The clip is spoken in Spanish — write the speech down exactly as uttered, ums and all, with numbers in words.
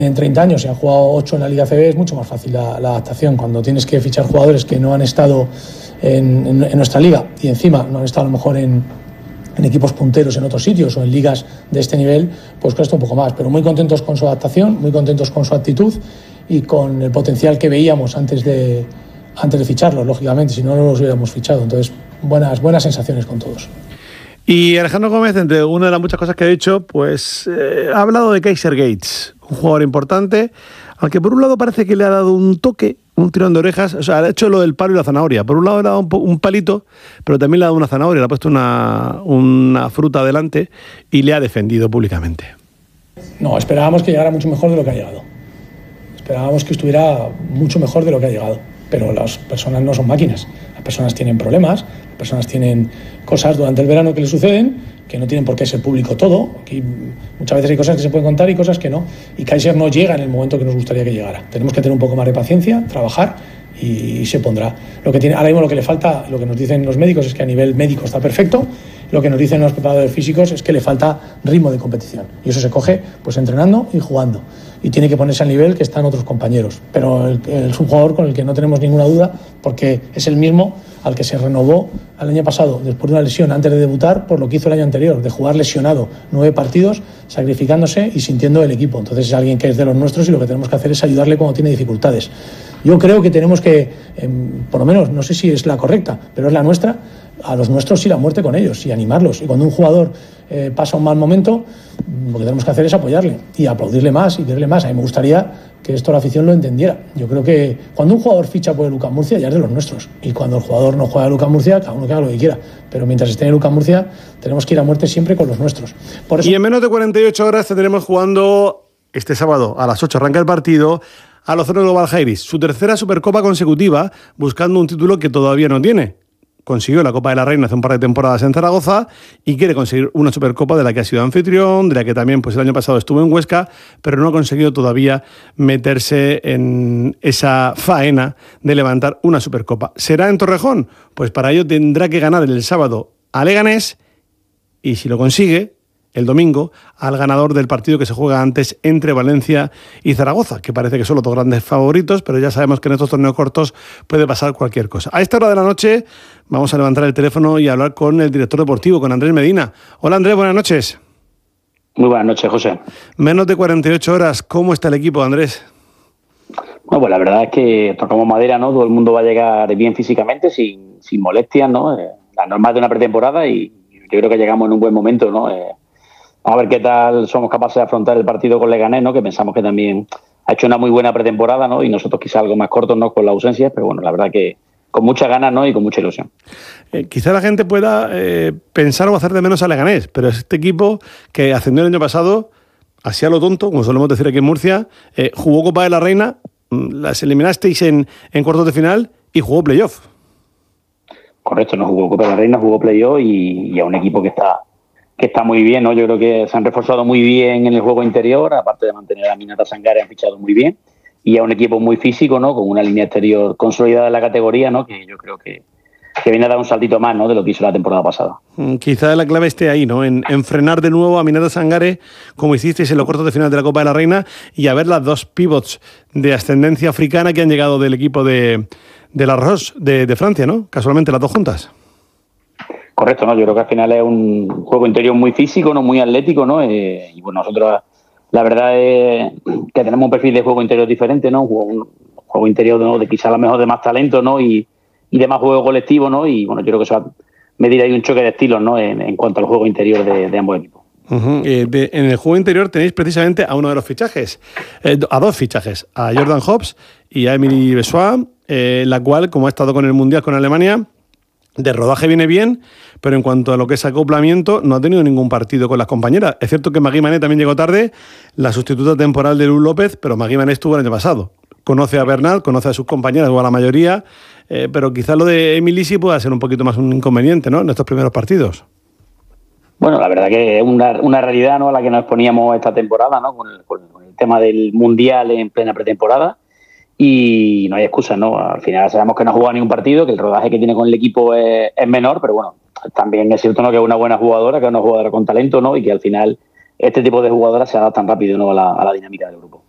en treinta años y han jugado ocho en la Liga A C B, es mucho más fácil la, la adaptación. Cuando tienes que fichar jugadores que no han estado en, en, en nuestra liga y encima no han estado a lo mejor en, en equipos punteros en otros sitios o en ligas de este nivel, pues cuesta un poco más. Pero muy contentos con su adaptación, muy contentos con su actitud y con el potencial que veíamos antes de, antes de ficharlos, lógicamente, si no, no los hubiéramos fichado. Entonces, buenas, buenas sensaciones con todos. Y Alejandro Gómez, entre una de las muchas cosas que ha dicho, pues eh, ha hablado de Kaiser Gates, un jugador importante, al que por un lado parece que le ha dado un toque, un tirón de orejas, o sea, ha hecho lo del palo y la zanahoria. Por un lado le ha dado un, un palito, pero también le ha dado una zanahoria, le ha puesto una, una fruta delante y le ha defendido públicamente. No, esperábamos que llegara mucho mejor de lo que ha llegado. Esperábamos que estuviera mucho mejor de lo que ha llegado. Pero las personas no son máquinas. Las personas tienen problemas, las personas tienen cosas durante el verano que les suceden, que no tienen por qué ser público todo. Aquí muchas veces hay cosas que se pueden contar y cosas que no. Y Kaiser no llega en el momento que nos gustaría que llegara. Tenemos que tener un poco más de paciencia, trabajar y se pondrá. Lo que tiene, ahora mismo lo que le falta, lo que nos dicen los médicos es que a nivel médico está perfecto. Lo que nos dicen los preparadores físicos es que le falta ritmo de competición. Y eso se coge pues entrenando y jugando. Y tiene que ponerse al nivel que están otros compañeros. Pero él es un jugador con el que no tenemos ninguna duda, porque es el mismo al que se renovó el año pasado, después de una lesión antes de debutar, por lo que hizo el año anterior, de jugar lesionado nueve partidos, sacrificándose y sintiendo el equipo. Entonces es alguien que es de los nuestros y lo que tenemos que hacer es ayudarle cuando tiene dificultades. Yo creo que tenemos que, eh, por lo menos, no sé si es la correcta, pero es la nuestra, a los nuestros ir a muerte con ellos y animarlos. Y cuando un jugador eh, pasa un mal momento, lo que tenemos que hacer es apoyarle y aplaudirle más y quererle más. A mí me gustaría que esto la afición lo entendiera. Yo creo que cuando un jugador ficha por el UCAM Murcia ya es de los nuestros. Y cuando el jugador no juega al UCAM Murcia, cada uno que haga lo que quiera. Pero mientras esté en el UCAM Murcia, tenemos que ir a muerte siempre con los nuestros. Por eso... Y en menos de cuarenta y ocho horas tendremos jugando este sábado a las ocho, arranca el partido, a Lozano Global Jairis, su tercera Supercopa consecutiva, buscando un título que todavía no tiene. Consiguió la Copa de la Reina hace un par de temporadas en Zaragoza y quiere conseguir una Supercopa de la que ha sido anfitrión, de la que también pues el año pasado estuvo en Huesca, pero no ha conseguido todavía meterse en esa faena de levantar una Supercopa. ¿Será en Torrejón? Pues para ello tendrá que ganar el sábado a Leganés y si lo consigue, el domingo, al ganador del partido que se juega antes entre Valencia y Zaragoza, que parece que son los dos grandes favoritos, pero ya sabemos que en estos torneos cortos puede pasar cualquier cosa. A esta hora de la noche vamos a levantar el teléfono y hablar con el director deportivo, con Andrés Medina. Hola Andrés, buenas noches. Muy buenas noches, José. Menos de cuarenta y ocho horas, ¿cómo está el equipo, Andrés? Bueno, pues la verdad es que tocamos madera, ¿no? Todo el mundo va a llegar bien físicamente, sin, sin molestias, ¿no? Eh, las normas de una pretemporada y yo creo que llegamos en un buen momento, ¿no? Eh, Vamos a ver qué tal somos capaces de afrontar el partido con Leganés, ¿no? Que pensamos que también ha hecho una muy buena pretemporada, ¿no? Y nosotros quizá algo más cortos, ¿no? Con la ausencia, pero bueno, la verdad que con muchas ganas, ¿no? Y con mucha ilusión. Eh, quizá la gente pueda eh, pensar o hacer de menos a Leganés, pero es este equipo que ascendió el año pasado, así a lo tonto, como solemos decir aquí en Murcia, eh, jugó Copa de la Reina, las eliminasteis en, en cuartos de final y jugó playoff. Correcto, no jugó Copa de la Reina, jugó playoff y, y a un equipo que está... que está muy bien, ¿no? Yo creo que se han reforzado muy bien en el juego interior, aparte de mantener a Minata Sangare, han fichado muy bien, y a un equipo muy físico, ¿no? Con una línea exterior consolidada en la categoría, ¿no? Que yo creo que, que viene a dar un saltito más, ¿no? De lo que hizo la temporada pasada. Quizá la clave esté ahí, ¿no? En, en frenar de nuevo a Minata Sangare, como hicisteis en los cuartos de final de la Copa de la Reina, y a ver las dos pivots de ascendencia africana que han llegado del equipo de, de la Roche de, de Francia, ¿no? Casualmente las dos juntas. Correcto, ¿no? Yo creo que al final es un juego interior muy físico, no muy atlético, ¿no? Eh, y bueno, nosotros la verdad es que tenemos un perfil de juego interior diferente, ¿no? Un juego, un juego interior, ¿no? De quizá a lo mejor de más talento, ¿no? Y, y de más juego colectivo, ¿no? Y bueno, yo creo que eso va a medir ahí un choque de estilos, ¿no? En, en cuanto al juego interior de, de ambos equipos. Uh-huh. Eh, de, en el juego interior tenéis precisamente a uno de los fichajes, eh, a dos fichajes, a Jordan Hobbs y a Emily Bessois, eh, la cual, como ha estado con el Mundial con Alemania, de rodaje viene bien, pero en cuanto a lo que es acoplamiento, no ha tenido ningún partido con las compañeras. Es cierto que Magui Mané también llegó tarde, la sustituta temporal de Luz López, pero Magui Mané estuvo el año pasado. Conoce a Bernal, conoce a sus compañeras, o a la mayoría, eh, pero quizás lo de Emily sí pueda ser un poquito más un inconveniente, ¿no? En estos primeros partidos. Bueno, la verdad que es una, una realidad, ¿no? A la que nos exponíamos esta temporada, ¿no? Con el, con el tema del Mundial en plena pretemporada. Y no hay excusas, ¿no? Al final sabemos que no ha jugado ningún partido, que el rodaje que tiene con el equipo es, es menor, pero bueno, también es cierto, ¿no? Que es una buena jugadora, que es una jugadora con talento, ¿no? Y que al final este tipo de jugadoras se adaptan rápido, ¿no? A la, a la dinámica del grupo.